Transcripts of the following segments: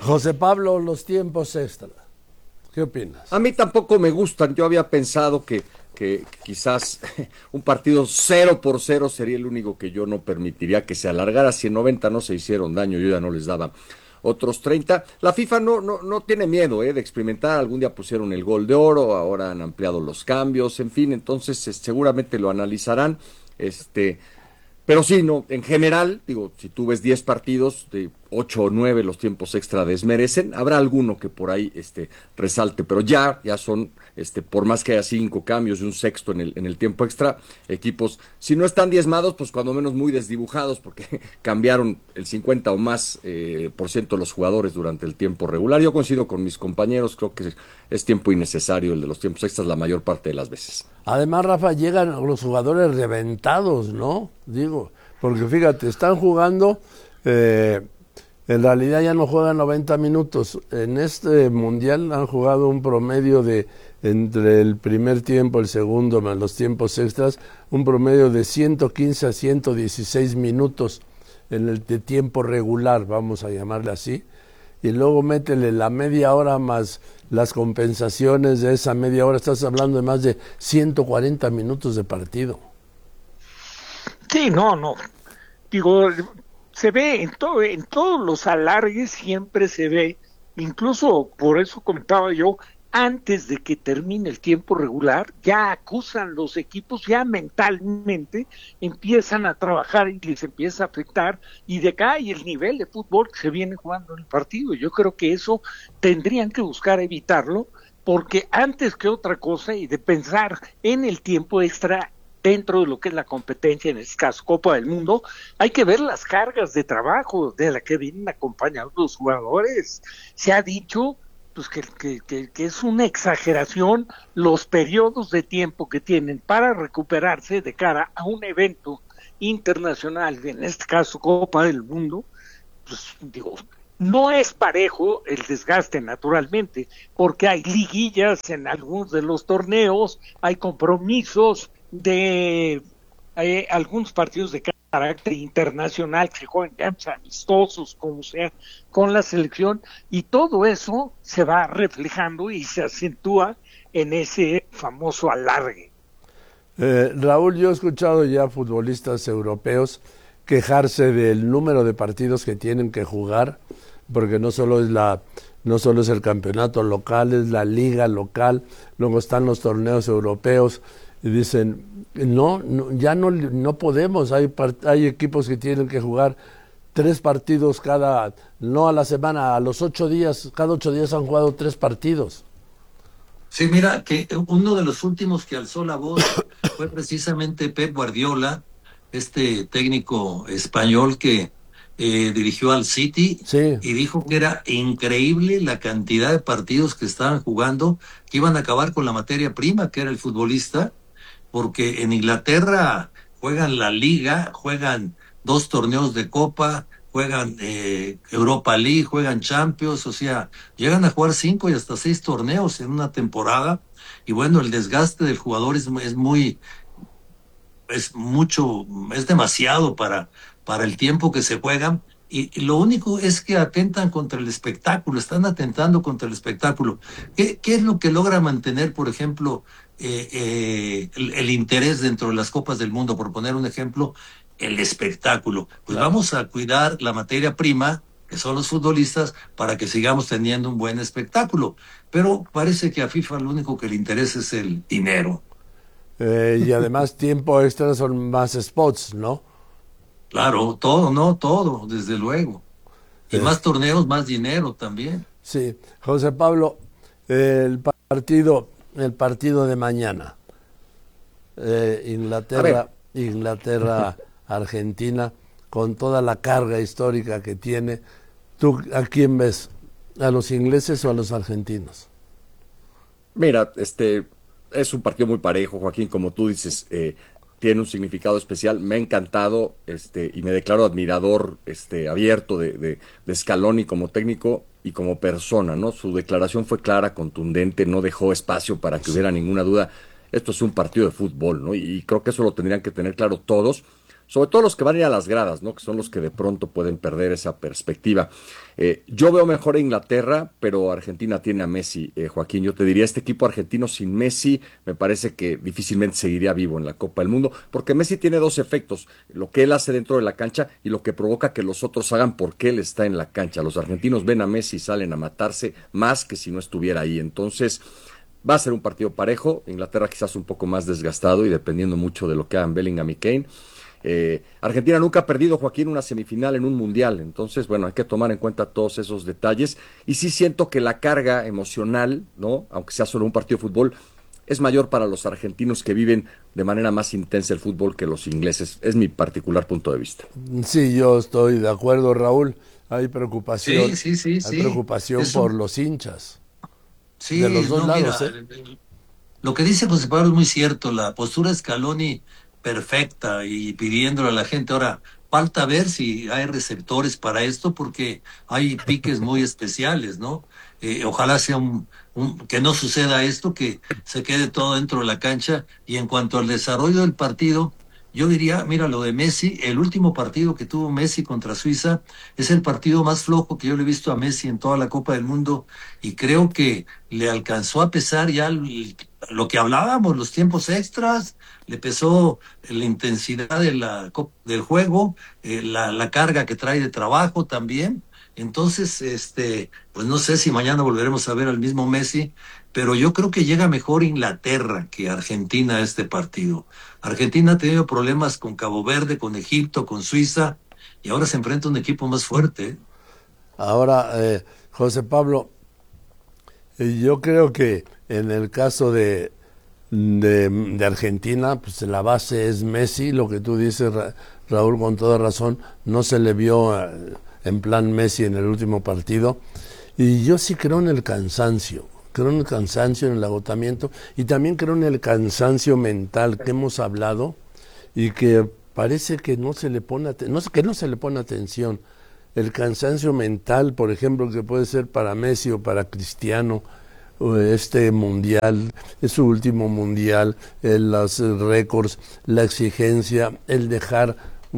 José Pablo, los tiempos extra, ¿qué opinas? A mí tampoco me gustan. Yo había pensado que quizás un partido 0-0 sería el único que yo no permitiría que se alargara. Si en 90 no se hicieron daño, yo ya no les daba otros 30. La FIFA no tiene miedo de experimentar. Algún día pusieron el gol de oro, ahora han ampliado los cambios, en fin, entonces seguramente lo analizarán. Pero sí, no, en general, digo, si tú ves 10 partidos, de 8 o 9 los tiempos extra desmerecen, habrá alguno que por ahí resalte, pero ya son, por más que haya 5 cambios y un sexto en el tiempo extra, equipos, si no están diezmados, pues cuando menos muy desdibujados, porque cambiaron el 50 o más por ciento de los jugadores durante el tiempo regular. Yo coincido con mis compañeros, creo que es tiempo innecesario el de los tiempos extras la mayor parte de las veces. Además, Rafa, llegan los jugadores reventados, ¿no? Digo, porque fíjate, están jugando, en realidad ya no juegan 90 minutos. En este mundial han jugado un promedio de, entre el primer tiempo, el segundo, más los tiempos extras, un promedio de 115 a 116 minutos en el de tiempo regular, vamos a llamarle así. Y luego métele la media hora más las compensaciones de esa media hora, estás hablando de más de 140 minutos de partido. Sí, no. Digo, se ve en todos los alargues siempre se ve, incluso por eso comentaba yo, antes de que termine el tiempo regular, ya acusan los equipos, ya mentalmente empiezan a trabajar y les empieza a afectar y decae el nivel de fútbol que se viene jugando en el partido. Yo creo que eso tendrían que buscar evitarlo, porque antes que otra cosa y de pensar en el tiempo extra dentro de lo que es la competencia, en este caso Copa del Mundo, hay que ver las cargas de trabajo de la que vienen acompañados los jugadores. Se ha dicho pues que es una exageración los periodos de tiempo que tienen para recuperarse de cara a un evento internacional, en este caso Copa del Mundo. Pues digo, no es parejo el desgaste naturalmente, porque hay liguillas en algunos de los torneos, hay compromisos de algunos partidos de carácter internacional que juegan amistosos, como sea, con la selección, y todo eso se va reflejando y se acentúa en ese famoso alargue. Raúl, yo he escuchado ya futbolistas europeos quejarse del número de partidos que tienen que jugar, porque no solo es el campeonato local, es la liga local, luego están los torneos europeos, y dicen, ya no podemos, hay equipos que tienen que jugar 3 partidos no a la semana, a los 8 días, cada 8 días han jugado 3 partidos. Sí, mira, que uno de los últimos que alzó la voz fue precisamente Pep Guardiola, este técnico español que dirigió al City, sí, y dijo que era increíble la cantidad de partidos que estaban jugando, que iban a acabar con la materia prima, que era el futbolista, porque en Inglaterra juegan la Liga, juegan 2 torneos de Copa, juegan Europa League, juegan Champions, o sea, llegan a jugar 5 y hasta 6 torneos en una temporada, y bueno, el desgaste del jugador es demasiado para el tiempo que se juegan, y lo único es que atentan contra el espectáculo, están atentando contra el espectáculo. ¿Qué es lo que logra mantener, por ejemplo, el interés dentro de las Copas del Mundo? Por poner un ejemplo, el espectáculo. Pues claro, vamos a cuidar la materia prima, que son los futbolistas, para que sigamos teniendo un buen espectáculo. Pero parece que a FIFA lo único que le interesa es el dinero. Y además tiempo extra son más spots, ¿no? Claro, todo, desde luego. Y más torneos, más dinero también. Sí, José Pablo, el partido de mañana, Inglaterra-Argentina, con toda la carga histórica que tiene, ¿tú a quién ves? ¿A los ingleses o a los argentinos? Mira, es un partido muy parejo, Joaquín, como tú dices, tiene un significado especial. Me ha encantado, y me declaro admirador, abierto de Scaloni como técnico y como persona, ¿no? Su declaración fue clara, contundente, no dejó espacio para que hubiera ninguna duda. Esto es un partido de fútbol, ¿no? Y creo que eso lo tendrían que tener claro todos. sobre todo los que van a ir a las gradas, ¿no? Que son los que de pronto pueden perder esa perspectiva. Yo veo mejor a Inglaterra, pero Argentina tiene a Messi, Joaquín. Yo te diría, este equipo argentino sin Messi me parece que difícilmente seguiría vivo en la Copa del Mundo, porque Messi tiene dos efectos, lo que él hace dentro de la cancha y lo que provoca que los otros hagan porque él está en la cancha. Los argentinos ven a Messi y salen a matarse más que si no estuviera ahí. Entonces, va a ser un partido parejo, Inglaterra quizás un poco más desgastado y dependiendo mucho de lo que hagan Bellingham y Kane. Argentina nunca ha perdido, Joaquín, una semifinal en un mundial, entonces bueno, hay que tomar en cuenta todos esos detalles y sí siento que la carga emocional, ¿no? Aunque sea solo un partido de fútbol, es mayor para los argentinos que viven de manera más intensa el fútbol que los ingleses, es mi particular punto de vista. Sí, yo estoy de acuerdo, Raúl, hay preocupación, Sí. hay preocupación por los hinchas, Sí, de los dos no, lados, mira, lo que dice José Pablo es muy cierto, la postura de Scaloni perfecta y pidiéndole a la gente. Ahora, falta ver si hay receptores para esto porque hay piques muy especiales, ¿no? Ojalá sea que no suceda esto, que se quede todo dentro de la cancha. Y en cuanto al desarrollo del partido, yo diría, mira, lo de Messi, el último partido que tuvo Messi contra Suiza es el partido más flojo que yo le he visto a Messi en toda la Copa del Mundo y creo que le alcanzó a pesar ya lo que hablábamos, los tiempos extras, le pesó la intensidad del juego, la carga que trae de trabajo también. Entonces, pues no sé si mañana volveremos a ver al mismo Messi, pero yo creo que llega mejor Inglaterra que Argentina a este partido. Argentina ha tenido problemas con Cabo Verde, con Egipto, con Suiza, y ahora se enfrenta a un equipo más fuerte, ¿eh? Ahora, José Pablo, yo creo que en el caso de Argentina, pues la base es Messi, lo que tú dices, Raúl, con toda razón, no se le vio en plan Messi en el último partido, y yo sí creo en el cansancio, en el agotamiento, y también creo en el cansancio mental que hemos hablado, y que parece que no se le pone atención. El cansancio mental, por ejemplo, que puede ser para Messi o para Cristiano, este mundial, es su último mundial, los récords, la exigencia, el dejar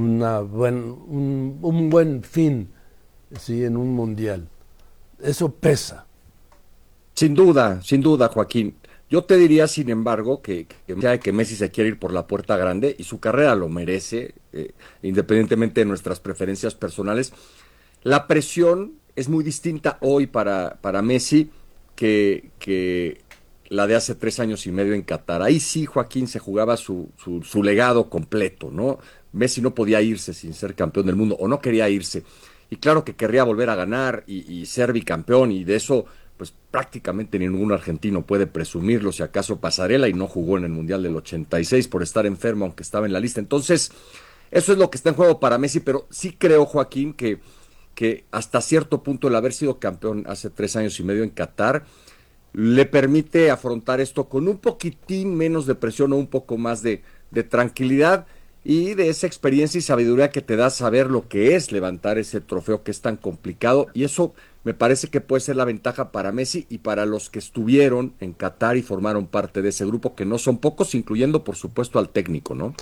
un buen fin, ¿sí?, en un mundial. Eso pesa. Sin duda, Joaquín. Yo te diría, sin embargo, que Messi se quiere ir por la puerta grande y su carrera lo merece, independientemente de nuestras preferencias personales. La presión es muy distinta hoy para Messi que la de hace 3 años y medio en Qatar. Ahí sí, Joaquín, se jugaba su legado completo, ¿no? Messi no podía irse sin ser campeón del mundo, o no quería irse. Y claro que querría volver a ganar y ser bicampeón, y de eso pues prácticamente ningún argentino puede presumirlo, si acaso Pasarela, y no jugó en el Mundial del 86 por estar enfermo, aunque estaba en la lista. Entonces, eso es lo que está en juego para Messi, pero sí creo, Joaquín, que hasta cierto punto el haber sido campeón hace 3 años y medio en Qatar le permite afrontar esto con un poquitín menos de presión o un poco más de tranquilidad y de esa experiencia y sabiduría que te da saber lo que es levantar ese trofeo que es tan complicado, y eso me parece que puede ser la ventaja para Messi y para los que estuvieron en Qatar y formaron parte de ese grupo, que no son pocos, incluyendo por supuesto al técnico, ¿no?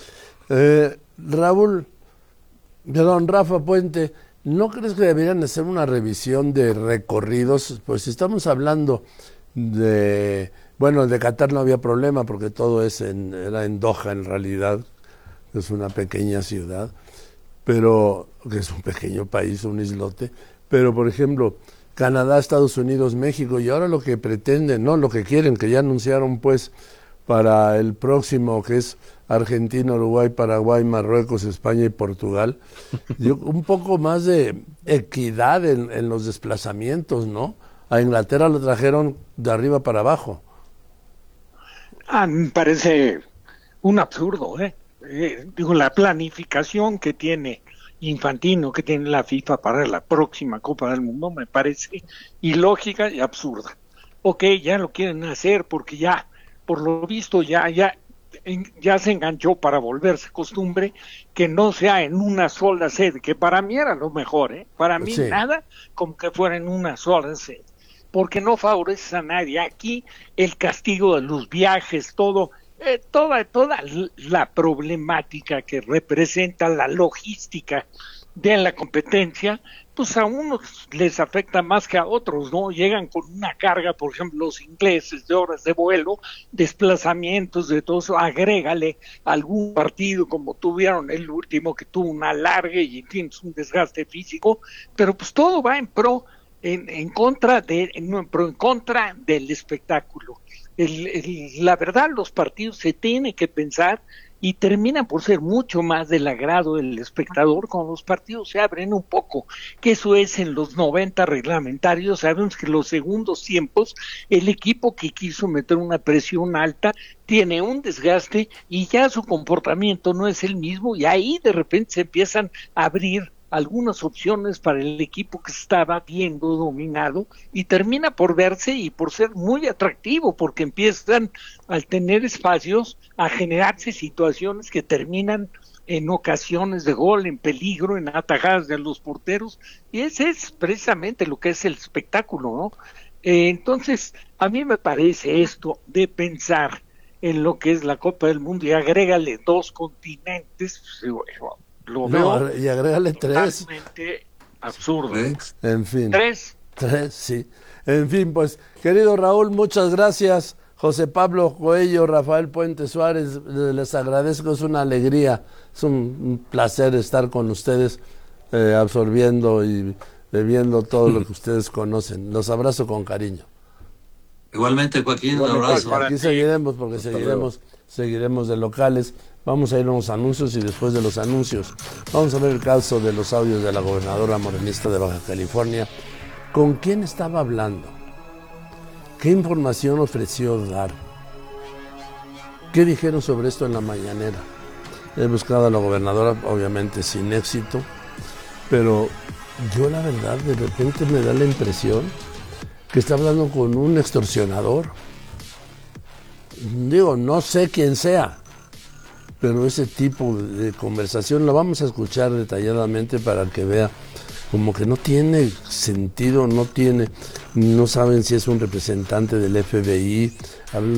Rafa Puente, ¿no crees que deberían hacer una revisión de recorridos? Pues si estamos hablando de Qatar no había problema porque todo era en Doha en realidad, es una pequeña ciudad, pero que es un pequeño país, un islote, pero por ejemplo Canadá, Estados Unidos, México, y ahora lo que pretenden, no lo que quieren, que ya anunciaron pues para el próximo, que es Argentina, Uruguay, Paraguay, Marruecos, España y Portugal, un poco más de equidad en los desplazamientos, ¿no? A Inglaterra lo trajeron de arriba para abajo. Me parece un absurdo, ¿eh? La planificación que tiene Infantino, que tiene la FIFA para la próxima Copa del Mundo, me parece ilógica y absurda. Ok, ya lo quieren hacer porque ya, por lo visto, ya se enganchó para volverse costumbre que no sea en una sola sede, que para mí era lo mejor, ¿eh? Para mí sí. Nada como que fuera en una sola sede, porque no favoreces a nadie. Aquí el castigo de los viajes, todo, toda la problemática que representa la logística de la competencia, pues a unos les afecta más que a otros, ¿no? Llegan con una carga, por ejemplo, los ingleses, de horas de vuelo, desplazamientos, de todo eso, agrégale algún partido como tuvieron el último, que tuvo una larga y tienes un desgaste físico, pero pues todo va en contra del espectáculo. La verdad, los partidos se tienen que pensar y terminan por ser mucho más del agrado del espectador cuando los partidos se abren un poco, que eso es en los 90 reglamentarios. Sabemos que en los segundos tiempos el equipo que quiso meter una presión alta tiene un desgaste y ya su comportamiento no es el mismo, y ahí de repente se empiezan a abrir algunas opciones para el equipo que estaba viendo dominado, y termina por verse y por ser muy atractivo, porque empiezan, al tener espacios, a generarse situaciones que terminan en ocasiones de gol, en peligro, en atajadas de los porteros, y ese es precisamente lo que es el espectáculo, ¿no? Entonces, a mí me parece esto de pensar en lo que es la Copa del Mundo y agrégale 2 continentes, lo veo y agrégale 3. totalmente absurdo. En fin. 3. 3, sí. En fin, pues, querido Raúl, muchas gracias. José Pablo Coello, Rafael Puente Suárez, les agradezco, es una alegría, es un placer estar con ustedes, absorbiendo y bebiendo todo lo que ustedes conocen. Los abrazo con cariño. Igualmente, Joaquín, un abrazo. Aquí seguiremos, porque seguiremos de locales. Vamos a ir a unos anuncios, y después de los anuncios vamos a ver el caso de los audios de la gobernadora morenista de Baja California. ¿Con quién estaba hablando? ¿Qué información ofreció dar? ¿Qué dijeron sobre esto en la mañanera? He buscado a la gobernadora, obviamente sin éxito, pero yo la verdad de repente me da la impresión que está hablando con un extorsionador. Digo, no sé quién sea, pero ese tipo de conversación la vamos a escuchar detalladamente para que vea como que no tiene sentido, no saben si es un representante del FBI.